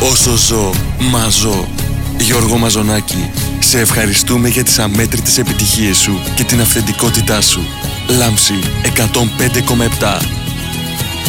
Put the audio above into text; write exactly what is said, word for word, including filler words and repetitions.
Όσο ζω, μα ζω. Γιώργο Μαζονάκη, σε ευχαριστούμε για τις αμέτρητες επιτυχίες σου και την αυθεντικότητά σου. Λάμψη εκατόν πέντε κόμμα επτά.